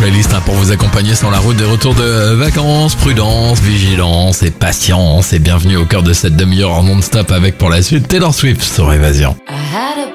playlist pour vous accompagner sur la route des retours de vacances. Prudence, vigilance et patience. Et bienvenue au cœur de cette demi-heure en non-stop avec pour la suite Taylor Swift sur Évasion.